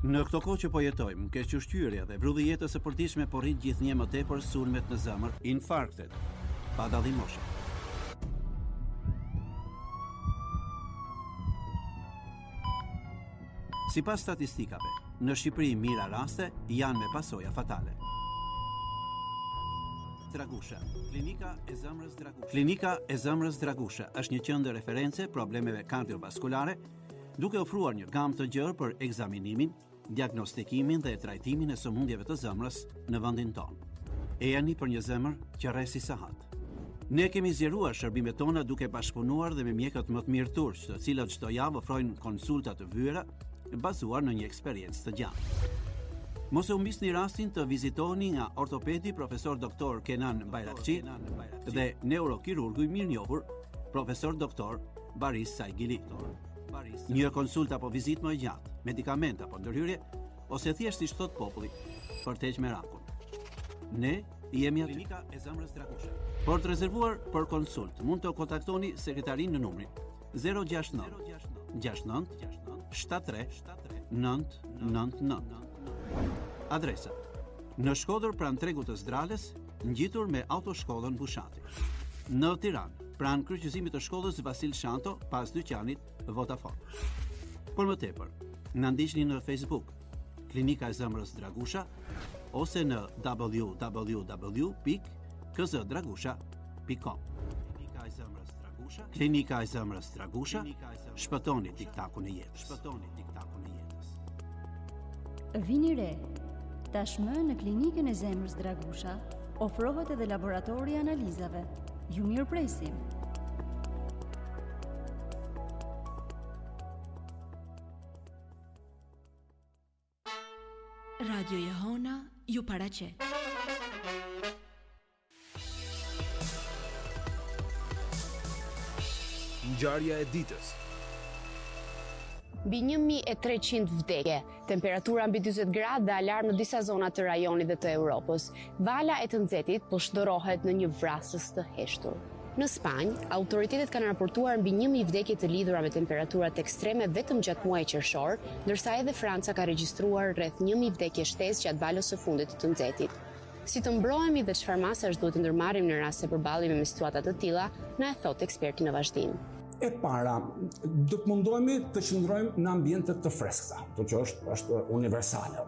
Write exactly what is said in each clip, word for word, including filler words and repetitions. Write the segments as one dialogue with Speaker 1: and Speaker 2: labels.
Speaker 1: Në këto kohë që po jetojmë, kequshqyrja dhe vrulli jetës së përditshme po rrit gjithnjë më tepër sulmet në zemër, infarktet, pa dallim moshe. Sipas statistikave, në Shqipëri mira raste janë me pasoja fatale. Dragusha, klinika e zemrës Dragusha. Klinika e zemrës Dragusha është një qendër referencë problemeve kardiovaskulare, duke ofruar një gamë të gjerë për ekzaminimin, diagnostikimin dhe trajtimin e sëmundjeve të zemrës në vendin tonë. E jani për një zemër që rresi sahat. Ne kemi zgjeruar shërbimet tona duke bashkëpunuar dhe me mjekët më të mirë turq, të cilët çdo javë ofrojnë konsulta të vyera bazuar në një eksperiencë të gjatë. Mos e humbisni rastin të vizitoni nga ortopedi profesor doktor Kenan Bayrakçi dhe neurokirurgu i mirënjohur profesor doktor Baris Saigili. Një konsult apo vizitë më e gjatë, medikament apo ndërhyrje, ose thjesht si thot populli, për të heqë merakun. Ne jemi aty. Klinika e zemrës Dragusha. Por të rezervuar për konsult, mund të kontaktoni sekretarin në numrin zero gjasht nëntë gjasht nëntë shtatëdhjetë tre nëntë nëntë nëntë. Adresa: në Shkodër pranë tregut të Zdrales, ngjitur me autoshkollën Bushati. Në Tiranë, pranë kryqëzimit të shkollës Vasil Shanto, pas dyqanit Vodafone. Por më tepër, na ndiqni në Facebook, Klinika e zemrës Dragusha, ose në w w w pikë k z dragusha pikë com. Klinika e zemrës Dragusha, Klinika e zemrës Dragusha, shpëtoni tiktakun e jetës. Shpëtoni tiktakun e jetës.
Speaker 2: Vini re. Tashmë në Klinikën e zemrës Dragusha ofrohet edhe laboratori i analizave. Ju mirëpresim.
Speaker 3: Radio Jehona ju paraqet.
Speaker 4: Ngjarja e ditës.
Speaker 5: Mbi një mijë e treqind vdekje, temperatura mbi dyzet gradë dhe alarm në disa zona të rajonit dhe të Europës. Vala e të nxehtit po shndërrohet në një vrasës të heshtur. Në Spanjë, autoritetet kanë raportuar mbi një mijë vdekje të lidhura me temperaturat ekstreme vetëm gjatë muajit qershor, ndërsa edhe Franca ka regjistruar rreth një mijë vdekje shtesë gjatë valës së fundit të të nxehtit. Si të mbrohemi dhe çfarë masash duhet të ndërmarrim në rast se përballemi me situata të tilla, na e thot eksperti në vazhdim.
Speaker 6: E para, do të mundohemi të qëndrojmë në ambiente të freskëta, do që është, është universale.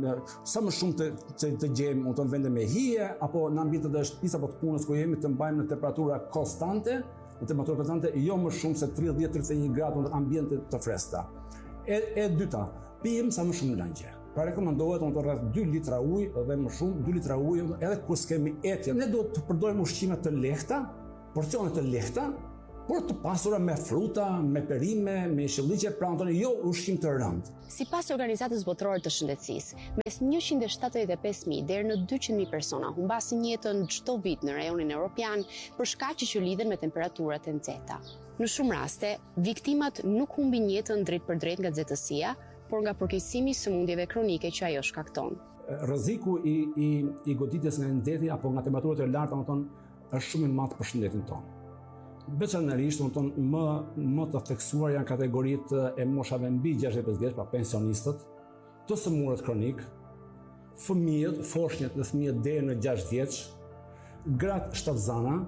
Speaker 6: Sa më shumë të, të, të gjejmë në vende me hije, apo në ambiente të shtëpisë apo të punës ku jemi të mbajmë në temperatura konstante, në temperatura konstante, jo më shumë se tridhjetë deri në tridhjetë e një gradë në ambiente të freskëta. E, e dyta, pijmë sa më shumë lëngje. Pra rekomandohet të rreth dy litra ujë dhe më shumë, dy litra ujë edhe kur s'kemi etje. Ne do të përdorim ushqime të lehta, porcione të lehta, por të pasura me fruta, me perime, me shëlliqe, pra në jo ushqim të rënd.
Speaker 5: Sipas Organizatës Botërore të Shëndetësisë, mes njëqind e shtatëdhjetë e pesë mijë deri në dyqind mijë persona humbasin jetën çdo vit në rajonin evropian për shkaqe që lidhen me temperaturat e nxehta. Në shumë raste, viktimat nuk humbin jetën drejt për drejt nga nxehtësia, por nga përkeqësimi i sëmundjeve kronike që ajo shkakton.
Speaker 6: Rreziku i i i goditjes nga nxehti apo nga temperaturat e larta, domethënë, është shumë i madh për shëndetin tonë. Veçanërisht, domethënë, më më të theksuar janë kategoritë e moshave mbi gjashtëdhjetë e pesë vjeç, pra pensionistët, të sëmurët kronik, fëmijët, foshnjët dhe fëmijët deri në gjashtë vjeç, gratë shtatzana,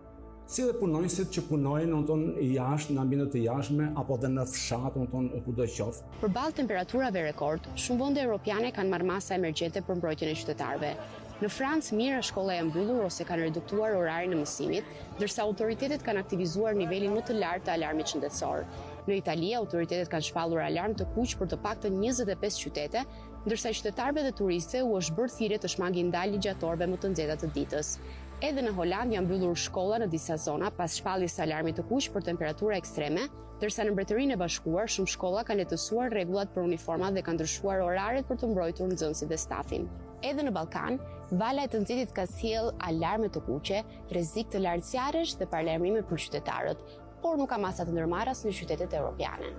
Speaker 6: si dhe punonjësit që punojnë domethënë jashtë në ambiente të jashtme apo edhe në fshat, domethënë kudo qoftë.
Speaker 5: Përballë temperaturave rekord, shumë vende europiane kanë marrë masa emergjente për mbrojtjen e qytetarëve. Në Francë, mira shkolla e mbyllur ose kanë reduktuar orarin e mësimit, ndërsa autoritetet kanë aktivizuar nivelin më të lartë të alarmit shëndetësor. Në Itali, autoritetet kanë shpallur alarm të kuq për të paktën njëzet e pesë qytete, ndërsa qytetarëve dhe turistëve u është bërë thirrje të shmangin ndalë ligjatorëve më të nxehta të ditës. Edhe në Holand janë mbyllur shkolla në disa zona pas shpalljes së alarmit të kuq për temperatura ekstreme, ndërsa në Mbretërinë e Bashkuar shumë shkolla kanë lehtësuar rregullat për uniformat dhe kanë ndryshuar oraret për të mbrojtur nxënësit dhe stafin. Edhe në Ballkan, vala e të nxehtit ka sjell alarme të kuqe, rrezik të lartë sjarësh dhe paralajmërime për qytetarët, por nuk ka masa të ndërmarras në qytetet evropiane.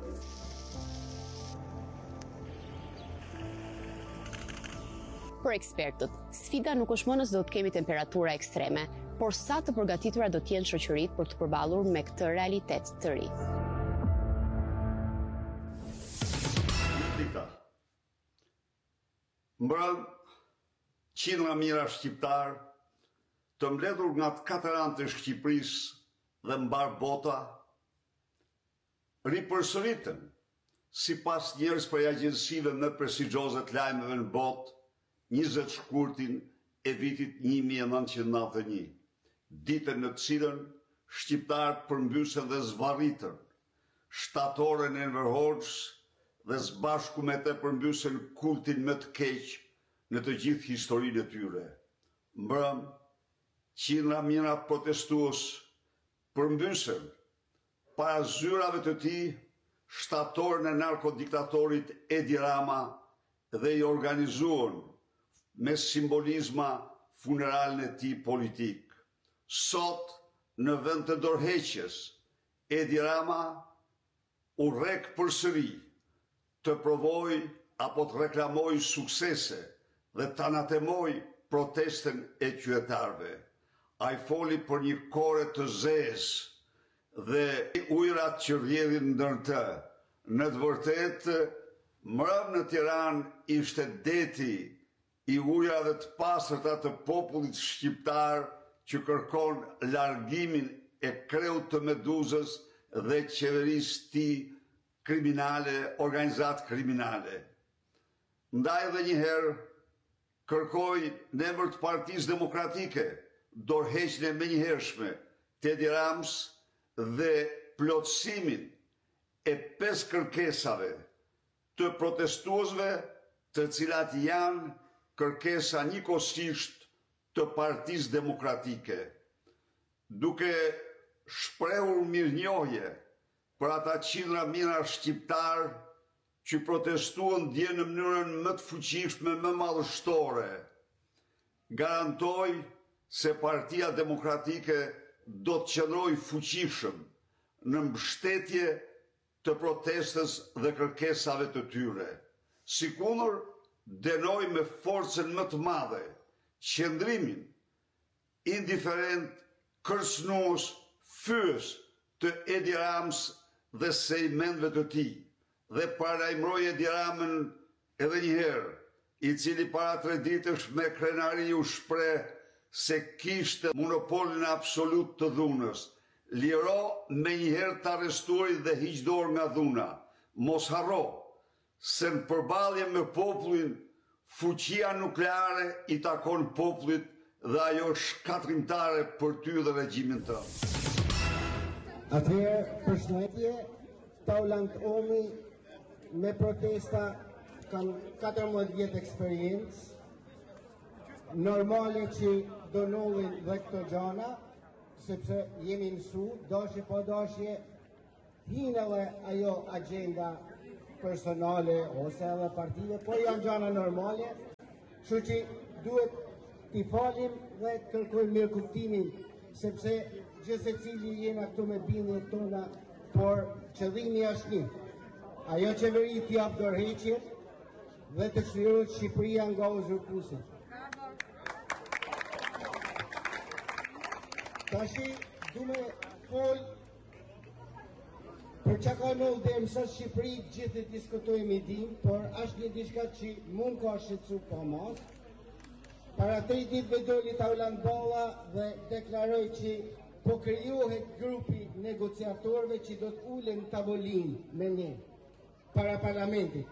Speaker 5: Për ekspertët, sfida nuk është më nëse do të kemi temperatura ekstreme, por sa të përgatitura do të jenë shoqëritë për të përballur me këtë realitet të ri.
Speaker 7: Mbrëm, qindra mijëra shqiptar të mbledhur nga të katër anë të Shqipërisë dhe mbar bota, ripërsëritën sipas njerëz prej agjensive më prestigjioze të lajmeve në botë, njëzet shkurtin e vitit një mijë e nëntëqind e nëntëdhjetë e një, ditën në të cilën shqiptarët përmbysen dhe zvarritën shtatorën e Enver Hoxhës dhe zbashku me të përmbysen kultin më të keq në të gjithë historinë e tyre. Mbrëm, qindra mijëra protestues përmbysen para zyrave të tij shtatorën e narkodiktatorit Edi Rama dhe i organizuan me simbolizma funeralin e tij politik. Sot, në vend të dorëheqjes, Edi Rama u rrek përsëri të provoj apo të reklamoj suksese dhe të anatemoj protesten e qytetarëve. Ai foli për një kore të zezë dhe ujërat që rrjedhin ndër të. Në të vërtetë, mbrëm në Tiranë ishte deti i ujërave të pastërta të popullit shqiptar që kërkon largimin e kreut të Meduzës dhe qeverisë të tij kriminale, organizat kriminale. Ndaj edhe një herë kërkoj në emër të Partisë Demokratike dorëheqjen e menjëhershme të Edi Ramës dhe plotësimin e pesë kërkesave të protestuesve, të cilat janë kërkesa njëkohësisht të Partisë Demokratike, duke shprehur mirënjohje për ata qindra mijëra shqiptar që protestuan dje në mënyrën më të fuqishme, më madhështore. Garantoj se Partia Demokratike do të qëndrojë fuqishëm në mbështetje të protestës dhe kërkesave të tyre. Sikundër, dënoj me forcën më të madhe qëndrimin indiferent, kërcënues, fyes të Edi Ramës dhe sejmendve të tij, dhe paralajmëroj Edi Ramën edhe një herë, i cili para tre ditësh me krenari u shpreh se kishte monopolin absolut të dhunës. Liro me njëherë të arrestuari dhe hiq dorë nga dhuna. Mos harro se në përballje me popullin, fuqia nukleare i takon popullit dhe ajo shkatrimtare për ty dhe regjimin tënd.
Speaker 8: Atëherë, përshëndetje, Taulant Omi me protesta kanë katërmbëdhjetë vjet eksperiencë. Normale që do nollin dhe këto gjana, sepse jemi mësu, dashje po dashje, hinë edhe ajo agenda personale ose edhe partive, po janë gjana normale, kështu që duhet t'i falim dhe të kërkojmë mirë kuptimin, sepse gjithse cili jena këtu me bindjet tona, por qëllimi është një. Ajo qeveri t'jap dorëheqjet dhe të çlirohet Shqipëria nga uzurpuesi. Tashi du me fol për çka ka ndodhur deri më sot Shqipëri, gjithë e diskutojmë i dim, por është një diçka që mund ka shqetësu pa mas. Para tre ditëve doli Taulant Balla dhe deklaroi që po krijohet grupi negociatorëve që do të ulen në tavolinë me ne para parlamentit.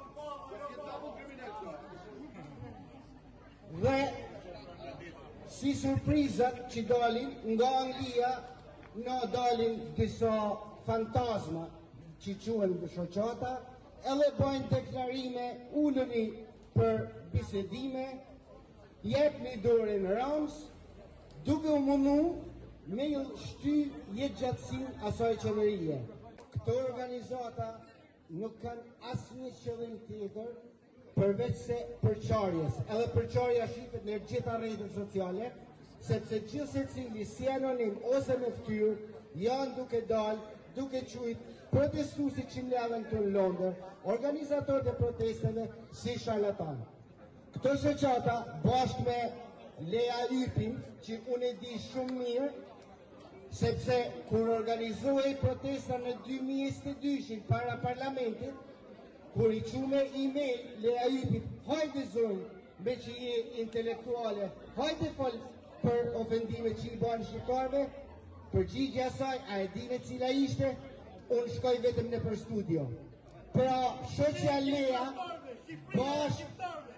Speaker 8: Dhe si surprizat që dalin nga Anglia, na dalin disa fantasma që quhen shoqata, edhe bojnë deklarime, uleni për bisedime, jepni dorën Rams, duke u mundu me ju shty jetë gjatësin asaj qeverie. Këto organizata nuk kanë asnjë qëllim tjetër përveç se përçarjes. Edhe përçarja shifet në gjitha rrjetet sociale, sepse gjithë secili si anonim ose me fytyrë janë duke dalë, duke qujt protestuesit që mbledhen këtu në Londër, organizatorët e protesteve si sharlatan. Këto shoqata bashkë me Lea Ypin, që unë e di shumë mirë, sepse kur organizohej protesta në dy mijë e njëzet e dy para parlamentit, kur i qume email le ajipit, hajde zonë, me që je intelektuale, hajde fol për ofendime që i banë shqiparve, përgjigja saj, a e dine cila ishte, unë shkoj vetëm në për studio. Pra, shoqja Lea, bashkë,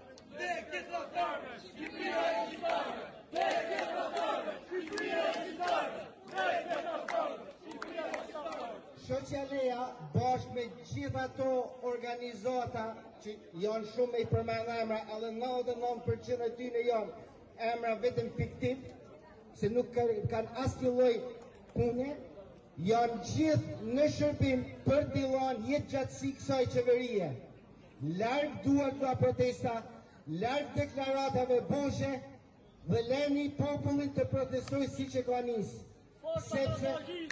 Speaker 8: shoqja Lea, bashkë me gjitha ato organizata që janë shumë me i përmen emra, edhe nëntëdhjetë e nëntë përqind e tyre janë emra vetëm fiktiv, se nuk kanë asnjë lloj pune, janë gjithë në shërbim për Dilan jetë gjatësi kësaj qeverie. Larg duart nga protesta, larg deklaratave boshe, dhe leni popullin të protestojë siç e ka nisë. Sepse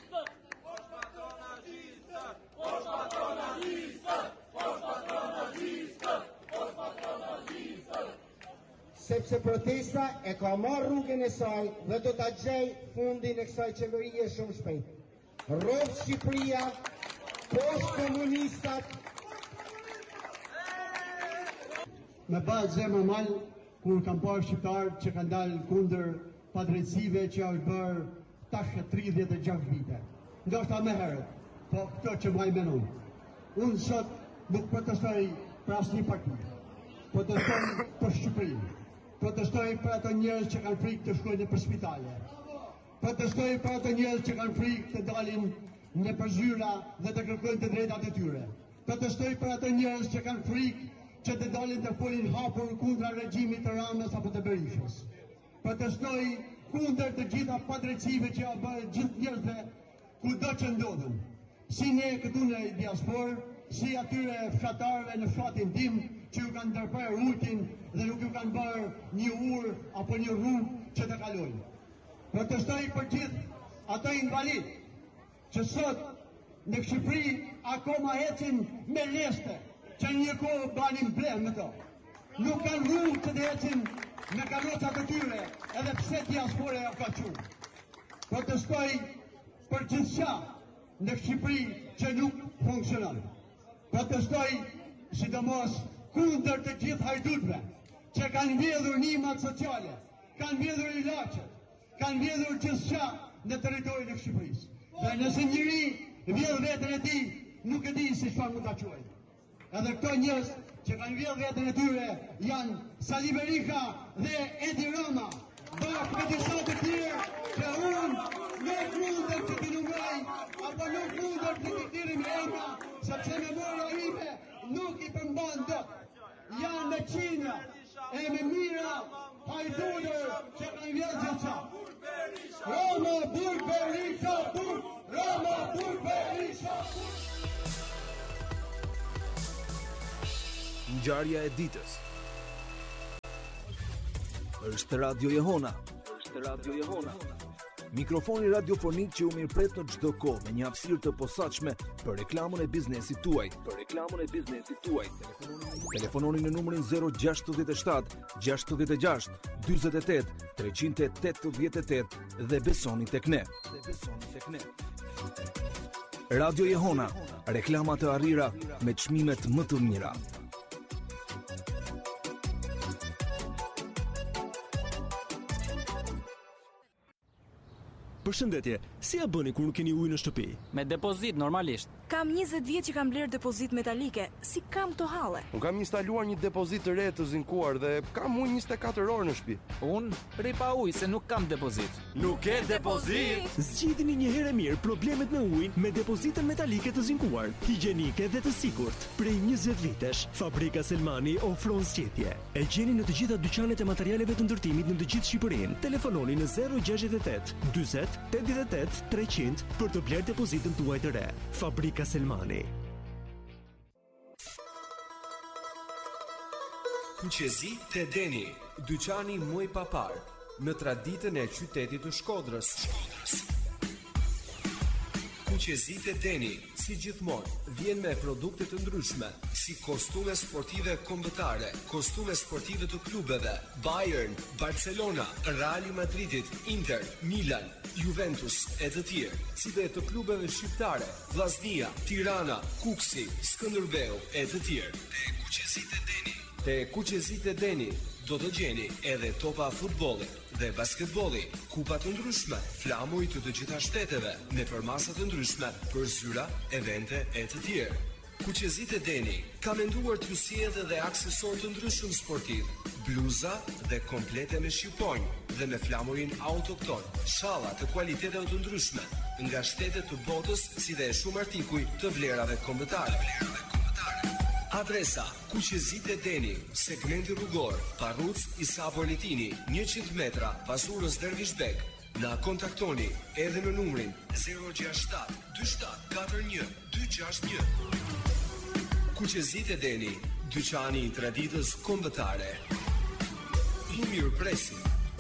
Speaker 8: sepse protesta e ka marrë rrugën e saj dhe do ta gjej fundin e kësaj qeverie shumë shpejt. Rrov Shqipëria, poshtë komunistat. Me bazë zemër mal, kur kam parë shqiptarë që kanë dalë kundër padrejtësive që është bërë tash tridhjetë e gjashtë vite. Ndoshta më herët, po këto që më menon. Unë sot nuk protestoj për asnjë parti. Protestoj për Shqipërinë. Protestoj për ato njerëz që kanë frikë të shkojnë në spitale. Protestoj për ato njerëz që kanë frikë të dalin në përzyra dhe të kërkojnë të drejtat e tyre. Protestoj për ato njerëz që kanë frikë që të dalin të folin hapur kundra regjimit të Ramës apo të Berishës. Protestoj kundër të gjitha padrejtësive që ja bërë gjithë njerëzve kudo që ndodhen. Si ne këtu në diasporë, si atyre fshatarëve në fshatin tim që ju kanë ndërprerë ujtin dhe nuk ju kanë bërë një urë apo një rrugë që të kalojnë. Protestoj për gjithë ato invalid që sot në Shqipëri akoma ecin me leste që një kohë banin blem në to. Nuk kanë rrugë që të ecin me karrocat e tyre edhe pse diaspora ja ka qenë. Protestoj për gjithçka në Shqipëri që nuk funksionon. Protestoj sidomos kundër të gjithë hajdutëve që kanë vjedhur nimat sociale, kanë vjedhur ilaçet, kanë vjedhur gjithçka në territorin e Shqipërisë. Dhe nëse njëri vjedh veten e tij, nuk e di si çfarë mund ta quajë. Edhe këto njerëz që kanë vjedhur veten e tyre janë Sali Berisha dhe Edi Rama, bashkë me disa të tjerë që unë nuk mundem që t'i numroj, apo nuk mundem që t'i tiri me emra, sepse memoria ime nuk i përmban dot. Janë me qindra e me mira hajdutër që kanë vjedhur gjithçka. Rama, Burg, Berisha, Burg, Rama, Burg, Berisha.
Speaker 4: Ngjarja e ditës. Është Radio Jehona. Është Radio Jehona. Mikrofoni radiofonik që u mirëpret në çdo kohë me një hapësirë të posaçme për reklamën e biznesit tuaj. Për reklamën e biznesit tuaj. Telefononi në numrin zero gjasht shtat gjasht gjasht dyzet e tetë treqind e tetëdhjetë e tetë dhe besoni tek ne. Dhe besoni tek ne. Radio Jehona, reklama të arrira me çmimet më të mira.
Speaker 9: Përshëndetje, si ja bëni kur nuk keni ujë në shtëpi?
Speaker 10: Me depozit normalisht.
Speaker 3: Kam njëzet vjet që kam bler depozit metalike. Si kam këto halle?
Speaker 11: Unë kam instaluar një depozit të re të zinkuar dhe kam ujë njëzet e katër orë në shtëpi.
Speaker 10: Unë rri pa ujë se nuk kam depozit.
Speaker 9: Nuk ke depozit? Zgjidhni një herë mirë problemet me ujin me depozitën metalike të zinkuar, higjienike dhe të sigurt. Prej njëzet vitesh, Fabrika Selmani ofron zgjedhje. E gjeni në të gjitha dyqanet e materialeve të ndërtimit në të gjithë Shqipërinë. Telefononi në zero gjasht e tetë dyzet tetëdhjetë e tetë treqind për të bler depozitën tuaj të re. Fabrika Selmani.
Speaker 12: Kuqezi te Deni, dyqani muj papar, në traditën e qytetit të Shkodrës. Kuqezi te Deni, si gjithmonë, vjen me produkte të ndryshme, si kostume sportive kombëtare, kostume sportive të klubeve, Bayern, Barcelona, Real Madridit, Inter, Milan, Juventus e të tjerë, si dhe të klubeve shqiptare, Vllaznia, Tirana, Kuksi, Skënderbeu e të tjerë. Te Kuqezit e Deni. Te Kuqezit e Deni do të gjeni edhe topa futbolli dhe basketbolli, kupa të ndryshme, flamuj të të gjitha shteteve, me përmasa të ndryshme për zyra, evente e të tjerë. Kuqezit e Deni ka menduar t'ju sjellë dhe aksesor të ndryshëm sportiv, bluza dhe komplete me shqiponjë dhe me flamurin autokton, shalla të kualiteteve të ndryshme, nga shtetet të botës si dhe shumë artikuj të vlerave kombëtare. Adresa: Kuqezit e Deni, segmenti rrugor, Parruc Isa Poletini, njëqind metra, Pasurës Dervishbek. Na kontaktoni edhe në numrin zero gjasht shtat dy shtat katër një dy gjasht një. Kuqezit e Deni, dyqani i traditës kombëtare. I mirëpresim.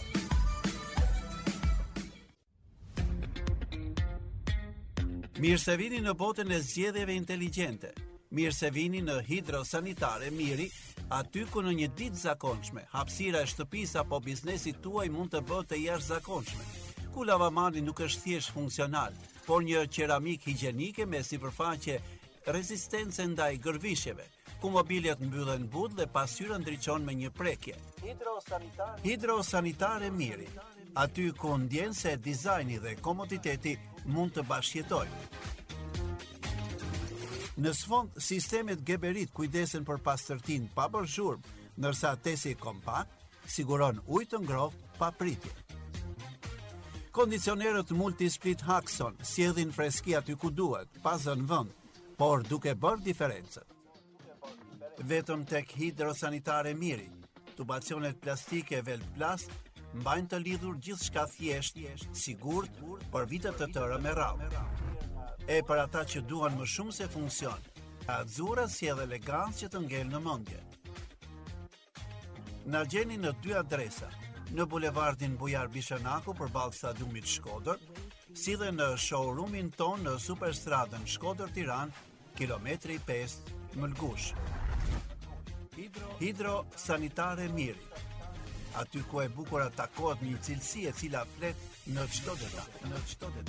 Speaker 1: Mirë se vini në botën e zgjedhjeve inteligjente. Mirë se vini në Hidrosanitare Miri, aty ku në një ditë zakonshme, hapësira e shtëpisë apo biznesit tuaj mund të bëhet e jashtëzakonshme. Ku lavamani nuk është thjesht funksional, por një qeramik higjienike me sipërfaqe rezistence ndaj gërvishjeve, ku mobiljet mbyllen but dhe pasqyra ndriçon me një prekje. Hidrosanitare Hidrosanitare Miri, aty ku ndjen se dizajni dhe komoditeti mund të bashkëjetojnë. Në sfond, sistemet Geberit kujdesen për pastërtinë pa bërë zhurmë, ndërsa tesi kompakt siguron ujë të ngrohtë pa pritje. Kondicionerët Multisplit Haxon sjellin freski aty ku duhet, pa zënë vend, por duke bërë diferencën. Vetëm tek Hidrosanitare Miri, tubacionet plastike Velplast mbajnë të lidhur gjithçka thjesht, sigurt për vite të tëra me radhë. E për ata që duan më shumë se funksion, Azzurra sjell elegancë që të ngel në mendje. Na gjeni në dy adresa, në bulevardin Bujar Bishanaku përballë stadiumit Shkodër, si dhe në showroomin ton në Superstradën Shkodër-Tiranë, kilometri pesë Mëlgush. Hidrosanitare Miri, aty ku e bukur takohet një cilësi e cila flet në çdo detaj, në çdo detaj.